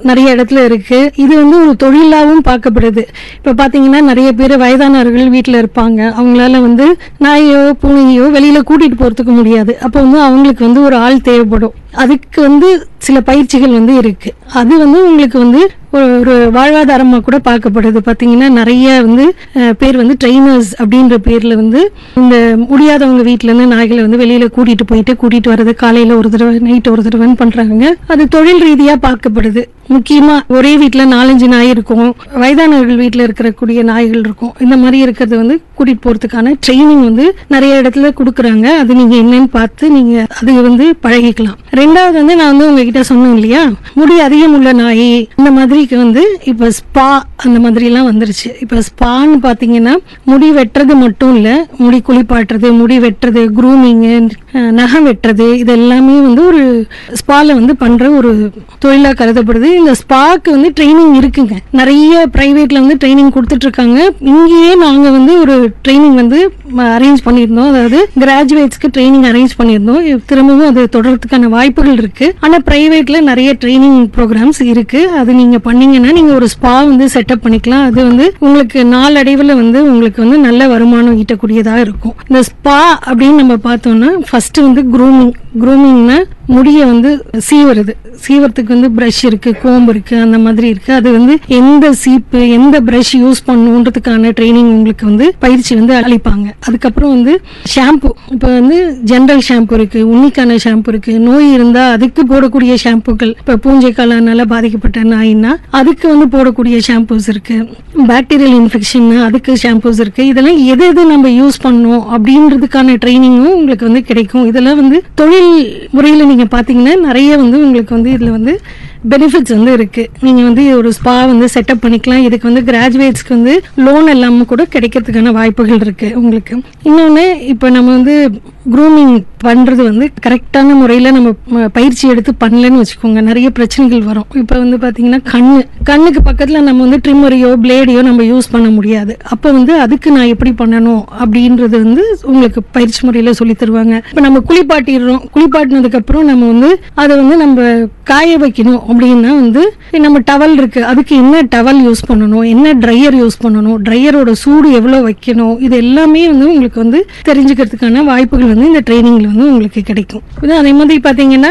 நிறைய இடத்துல இருக்கு. இது வந்து ஒரு தொழிலாகவும் பார்க்கப்படுது. இப்ப பாத்தீங்கன்னா நிறைய பேர் வயதானவர்கள் வீட்டுல இருப்பாங்க. அவங்களால வந்து நாயோ பூனையோ வெளியில கூட்டிட்டு போறதுக்கு முடியாது. அப்ப வந்து அவங்களுக்கு வந்து ஒரு ஆள் தேவைப்படும். அதுக்கு வந்து சில பயிற்சிகள் வந்து இருக்கு. அது வந்து உங்களுக்கு வந்து ஒரு வாழ்வாதாரமா கூட பார்க்கப்படுது. பாத்தீங்கன்னா நிறைய வந்து பேர் வந்து ட்ரெயினர்ஸ் அப்படின்ற பேர்ல வந்து இந்த முடியாதவங்க வீட்டுல இருந்து நாய்களை வந்து வெளியில கூட்டிட்டு வர்றது, காலையில ஒரு தடவை நைட் ஒரு தடவைன்னு பண்றாங்க. அது தொழில் ரீதியா பார்க்கப்படுது. முக்கியமா ஒரே வீட்டுல 4-5 நாய் இருக்கும், வயதானவர்கள் வீட்டுல இருக்கக்கூடிய நாய்கள் இருக்கும். இந்த மாதிரி இருக்கிறது வந்து கூட்டிட்டு போறதுக்கான ட்ரைனிங் வந்து நிறைய இடத்துல கொடுக்குறாங்க. அது நீங்க என்னன்னு பார்த்து நீங்க அது வந்து பழகிக்கலாம். ரெண்டாவது வந்து நான் வந்து உங்ககிட்ட சொன்னேன் இல்லையா, முடி அதிகம் உள்ள நாய் இந்த மாதிரிக்கு வந்து இப்ப ஸ்பா அந்த மாதிரி எல்லாம் வந்துருச்சு. இப்ப ஸ்பான்னு பாத்தீங்கன்னா முடி வெட்டுறது மட்டும் இல்ல, முடி குளிப்பாட்டுறது, முடி வெட்டுறது, குரூமிங், நகம் வெட்டுறது, இது எல்லாமே வந்து ஒரு ஸ்பால வந்து பண்ற ஒரு தொழிலா கருதப்படுது. இந்த ஸ்பாக்கு வந்து ட்ரைனிங் இருக்குங்க. நிறைய பிரைவேட்ல வந்து ட்ரைனிங் கொடுத்துட்டு இருக்காங்க. இங்கேயே நாங்க வந்து ஒரு ட்ரைனிங் வந்து அரேஞ்ச் பண்ணியிருந்தோம். அதாவது கிராஜுவேட்ஸ்க்கு ட்ரைனிங் அரேஞ்ச் பண்ணியிருந்தோம். திரும்பவும் அது தொடர்றதுக்கான வாய்ப்புகள் இருக்கு. ஆனா பிரைவேட்ல நிறைய ட்ரைனிங் ப்ரோக்ராம்ஸ் இருக்கு. அது நீங்க பண்ணீங்கன்னா நீங்க ஒரு ஸ்பா வந்து செட்டப் பண்ணிக்கலாம். அது வந்து உங்களுக்கு நாளடைவில் வந்து உங்களுக்கு வந்து நல்ல வருமானம் ஈட்டக்கூடியதா இருக்கும். இந்த ஸ்பா அப்படின்னு நம்ம பார்த்தோம்னா ஃபர்ஸ்ட் வந்து குரூமிங்னா முடிய வந்து சீவறதுக்கு வந்து பிரஷ் இருக்கு, கோம்பு இருக்கு, அந்த மாதிரி இருக்கு. அது வந்து எந்த சீப்பு எந்த பிரஷ் யூஸ் பண்ணுன்றதுக்கான ட்ரைனிங் உங்களுக்கு வந்து பயிற்சி வந்து அளிப்பாங்க. அதுக்கப்புறம் வந்து ஷாம்பு, இப்ப வந்து ஜெனரல் ஷாம்பு இருக்கு, உன்னிக்கான ஷாம்பு இருக்கு. நோய் இருந்தா அதுக்கு போடக்கூடிய ஷாம்புகள், இப்ப பூஞ்சை காளானால பாதிக்கப்பட்ட நாயின்னா அதுக்கு வந்து போடக்கூடிய ஷாம்பூஸ் இருக்கு. பாக்டீரியல் இன்ஃபெக்ஷன் அதுக்கு ஷாம்பூஸ் இருக்கு. இதெல்லாம் எது நம்ம யூஸ் பண்ணணும் அப்படின்றதுக்கான ட்ரைனிங்கும் உங்களுக்கு வந்து கிடைக்கும். இதெல்லாம் வந்து தொழில் முறையில நீங்க பாத்தீங்கன்னா நிறைய வந்து உங்களுக்கு வந்து இதுல வந்து பெனிஃபிட்ஸ் வந்து இருக்கு. நீங்க வந்து ஒரு ஸ்பா வந்து செட்டப் பண்ணிக்கலாம். இதுக்கு வந்து கிராஜுவேட்ஸ்க்கு வந்து லோன் எல்லாமே கூட கிடைக்கிறதுக்கான வாய்ப்புகள் இருக்கு உங்களுக்கு. இன்னொன்னு, இப்ப நம்ம வந்து குரூமிங் பண்றது வந்து கரெக்டான முறையில நம்ம பயிற்சி எடுத்து பண்ணலன்னு வச்சுக்கோங்க, நிறைய பிரச்சனைகள் வரும். இப்ப வந்து பாத்தீங்கன்னா கண்ணுக்கு பக்கத்துல நம்ம வந்து ட்ரிம்மரையோ பிளேடையோ நம்ம யூஸ் பண்ண முடியாது. அப்ப வந்து அதுக்கு நான் எப்படி பண்ணணும் அப்படின்றது வந்து உங்களுக்கு பயிற்சி முறையில சொல்லி தருவாங்க. இப்ப நம்ம குளிப்பாட்டினதுக்கு அப்புறம் நம்ம வந்து அதை வந்து நம்ம காய வைக்கணும் அப்படின்னா வந்து நம்ம டவல் இருக்கு, அதுக்கு என்ன டவல் யூஸ் பண்ணணும், என்ன ட்ரையர் யூஸ் பண்ணணும், ட்ரையரோட சூடு எவ்வளவு வைக்கணும், இது எல்லாமே வந்து உங்களுக்கு வந்து தெரிஞ்சுக்கிறதுக்கான வாய்ப்புகள் வந்து இந்த ட்ரைனிங்ல வந்து உங்களுக்கு கிடைக்கும். அதே மாதிரி பாத்தீங்கன்னா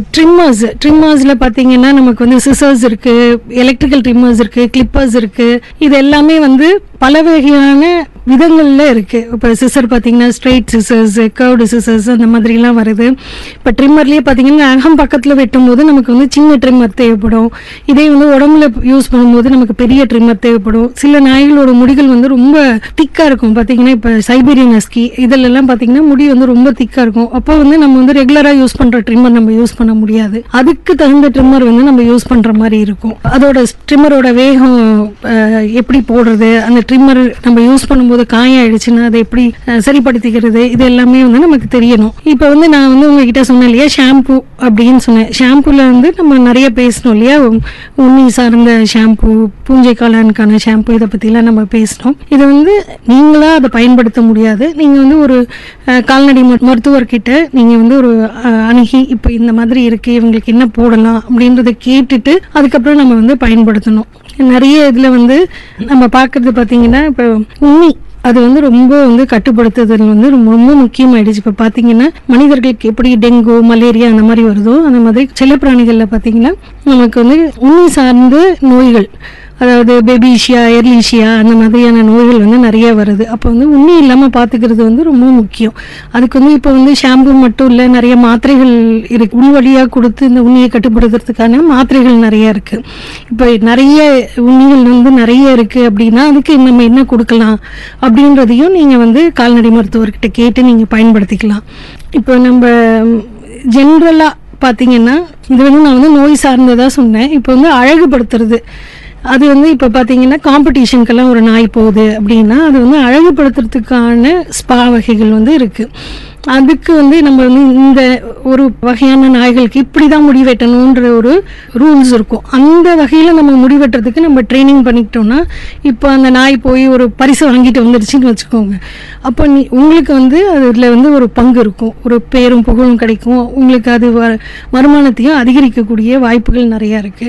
ட்ரிம்மர்ஸ்ல பாத்தீங்கன்னா நமக்கு வந்து சிசர்ஸ் இருக்கு, எலக்ட்ரிக்கல் ட்ரிம்மர்ஸ் இருக்கு, கிளிப்பர்ஸ் இருக்கு. இது எல்லாமே வந்து பல வகையான விதங்கள்ல இருக்கு. இப்ப சிசர் பாத்தீங்கன்னா ஸ்ட்ரெயிட் சிசர்ஸ், கர்வ்டு சிசர்ஸ் அந்த மாதிரி எல்லாம் வருது. இப்ப ட்ரிம்மர்லயே பாத்தீங்கன்னா நகம் பக்கத்துல வெட்டும் போது நமக்கு வந்து சின்ன ட்ரிம்மர் தேவைப்படும். இதே வந்து உடம்புல யூஸ் பண்ணும்போது நமக்கு பெரிய ட்ரிம்மர் தேவைப்படும். சில நாய்களோட முடிகள் வந்து ரொம்ப திக்கா இருக்கும். பாத்தீங்கன்னா இப்ப சைபீரியன் ஹஸ்கி இதெல்லாம் பாத்தீங்கன்னா முடி வந்து ரொம்ப திக்கா இருக்கும். அப்போ வந்து நம்ம வந்து ரெகுலரா யூஸ் பண்ற ட்ரிம்மர் நம்ம யூஸ் பண்ண முடியாது. அதுக்கு தகுந்த ட்ரிம்மர் வந்து நம்ம யூஸ் பண்ற மாதிரி இருக்கும். அதோட ட்ரிம்மரோட வேகம் எப்படி போடுறது, அந்த ட்ரிம்மர் நம்ம யூஸ் பண்ணும்போது காயம் ஆயிடுச்சுன்னா அதை எப்படி சரிப்படுத்திக்கிறது, இது எல்லாமே வந்து நமக்கு தெரியணும். இப்ப வந்து நான் வந்து உங்ககிட்ட சொன்னேன் இல்லையா ஷாம்பு அப்படின்னு சொன்னேன். ஷாம்புல வந்து நம்ம நிறைய பேசணும் இல்லையா, உண்ணி சார்ந்த ஷாம்பு, பூஞ்சை காளானுக்கான ஷாம்பு, இதை பத்தி எல்லாம் நம்ம பேசணும். இது வந்து நீங்களா அதை பயன்படுத்த முடியாது. நீங்க வந்து ஒரு கால்நடை மருத்துவர்கிட்ட நீங்க வந்து ஒரு அணுகி இப்ப இந்த மாதிரி இருக்கு, இவங்களுக்கு என்ன போடலாம் அப்படின்றத கேட்டுட்டு அதுக்கப்புறம் நம்ம வந்து பயன்படுத்தணும். நிறைய இதுல வந்து நம்ம பாக்குறது பாத்தீங்கன்னா இப்ப உண்ணி அது வந்து ரொம்ப வந்து கட்டுப்படுத்துதல் வந்து ரொம்ப முக்கியமாயிடுச்சு. இப்ப பாத்தீங்கன்னா மனிதர்களுக்கு எப்படி டெங்கு, மலேரியா அந்த மாதிரி வருதோ அந்த மாதிரி செல்லப்பிராணிகள்ல பாத்தீங்கன்னா நமக்கு வந்து உண்ணி சார்ந்த நோய்கள், அதாவது பெபிஷியா, எர்லீஷியா அந்த மாதிரியான நோய்கள் வந்து நிறைய வருது. அப்போ வந்து உண்ணி இல்லாம பாத்துக்கிறது வந்து ரொம்ப முக்கியம். அதுக்கு வந்து இப்போ வந்து ஷாம்பு மட்டும் இல்ல, நிறைய மாத்திரைகள் இருக்கு. உள் வழியா கொடுத்து இந்த உண்ணியை கட்டுப்படுத்துறதுக்கான மாத்திரைகள் நிறைய இருக்கு. இப்போ நிறைய உண்ணிகள் வந்து நிறைய இருக்கு அப்படின்னா அதுக்கு நம்ம என்ன கொடுக்கலாம் அப்படின்றதையும் நீங்க வந்து கால்நடை மருத்துவர்கிட்ட கேட்டு நீங்க பயன்படுத்திக்கலாம். இப்போ நம்ம ஜென்ரலா பாத்தீங்கன்னா இது வந்து நான் வந்து நோய் சார்ந்ததா சொன்னேன். இப்போ வந்து அழகுபடுத்துறது, அது வந்து இப்ப பாத்தீங்கன்னா காம்படிஷனுக்கெல்லாம் ஒரு நாய் போகுது அப்படின்னா அது வந்து அழகுபடுத்துறதுக்கான ஸ்பா வகைகள் வந்து இருக்கு. அதுக்கு வந்து நம்ம வந்து இந்த ஒரு வகையான நாய்களுக்கு இப்படிதான் முடி வெட்டணும்ன்ற ஒரு ரூல்ஸ் இருக்கும். அந்த வகையில நம்ம முடி வெட்டுறதுக்கு நம்ம ட்ரைனிங் பண்ணிக்கிட்டோம்னா இப்போ அந்த நாய் போய் ஒரு பரிசு வாங்கிட்டு வந்துருச்சுன்னு வச்சுக்கோங்க, அப்போ உங்களுக்கு வந்து அதுல வந்து ஒரு பங்கு இருக்கும், ஒரு பேரும் புகழும் கிடைக்கும் உங்களுக்கு. அது வருமானத்தையும் அதிகரிக்கக்கூடிய வாய்ப்புகள் நிறைய இருக்கு.